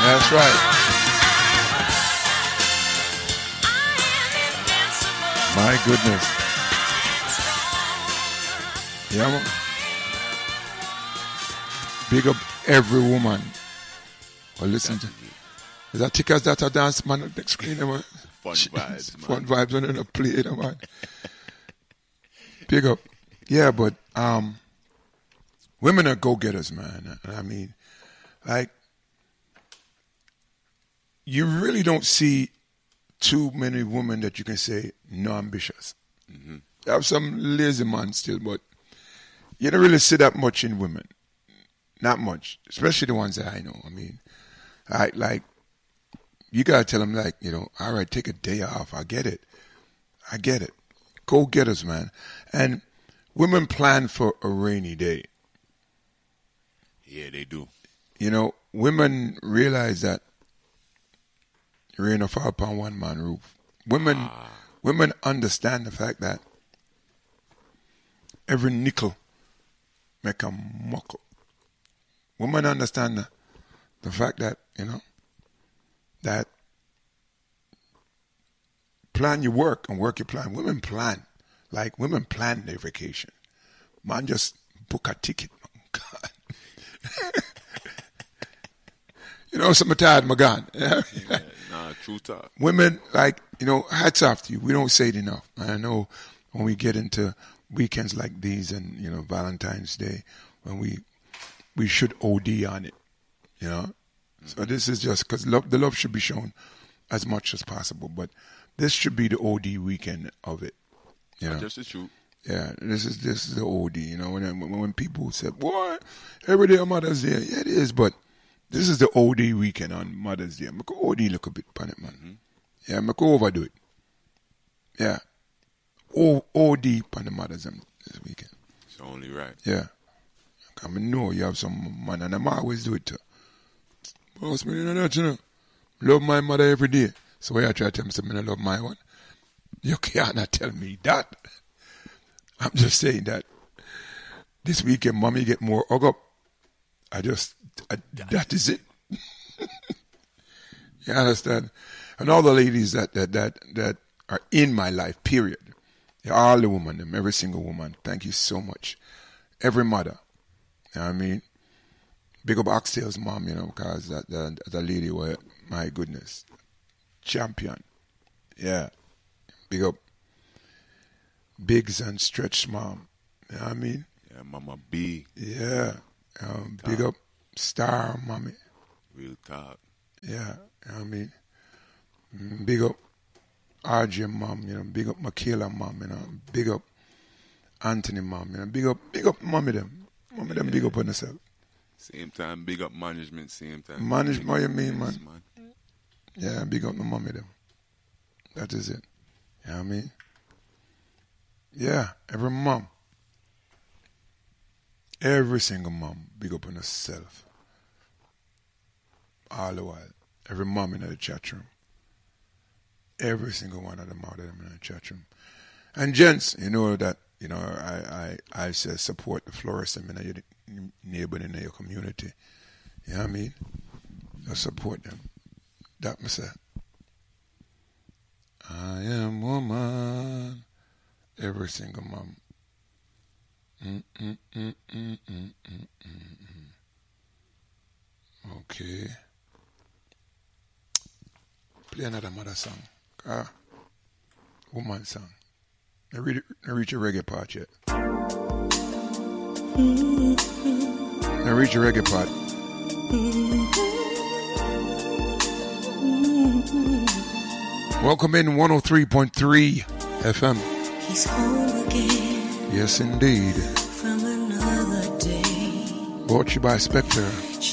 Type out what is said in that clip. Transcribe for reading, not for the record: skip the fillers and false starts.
That's right. My goodness. Yeah, man. Big up every woman. Or listen to. Is that tickets that are dance man on the screen, man? Fun vibes, man. Fun vibes on the play, man. Big up. Yeah, but women are go-getters, man. I mean, like, you really don't see too many women that you can say no ambitious. Mm-hmm. You have some lazy man still, but you don't really see that much in women. Not much, especially the ones that I know. I mean, like you gotta tell them, like, you know, all right, take a day off. I get it. Go-getters, man. And women plan for a rainy day. Yeah, they do. You know, women realize that rain will fall upon one man roof. Women understand the fact that every nickel make a muckle. Women understand the fact that, you know, that plan your work and work your plan. Women plan. Like, women plan their vacation. Man just book a ticket. God. You know, some tired, my God. Yeah, nah, true talk. Women, like, you know, hats off to you. We don't say it enough. I know when we get into weekends like these and, you know, Valentine's Day, when we should OD on it, you know. Mm-hmm. So this is just because the love should be shown as much as possible. But this should be the OD weekend of it. You know? Just the truth. Yeah, this is the OD. You know, when people say, "Boy, every day on Mother's Day," yeah, it is. But this is the OD weekend on Mother's Day. Make OD look a bit on it, man. Mm-hmm. Yeah, make overdo it. Yeah, OD on the Mother's Day this weekend. It's only right. Yeah, I mean, know you have some man, and I'm always do it too. Boss, me know that, you know. Love my mother every day. So why I try to tell me something I love my one? You cannot tell me that. I'm just saying that this weekend, mommy get more hug up. That is it. You understand? And all the ladies that are in my life, period. All the women, every single woman. Thank you so much. Every mother. You know what I mean? Big up Oxtail's mom, you know, because that lady was, my goodness, champion. Yeah. Big up Biggs and Stretch mom. You know what I mean? Yeah, Mama B. Yeah. Big up Star mommy. Real talk. Yeah. You know what I mean? Big up RJ mom, you know. Big up Michaela mom, you know. Big up Anthony mom, you know. Big up mommy them. Mommy them big up on themselves. Same time, big up management, same time. Management, what you mean, man? Man? Yeah, big up the mommy them. That is it. You know what I mean? Yeah, every mom. Every single mom, big up on herself. All the while. Every mom in the chat room. Every single one of them out there in the chat room. And gents, you know that, you know, I say support the florists in your neighbor in your community. You know what I mean? Just support them. That me say. I am woman. Every single mom. Okay. Play another mother song. Woman song. I reach a reggae part yet. I reach a reggae part. Welcome in 103.3 FM. He's home again. Yes, indeed. From another day. Brought to you by Spectre.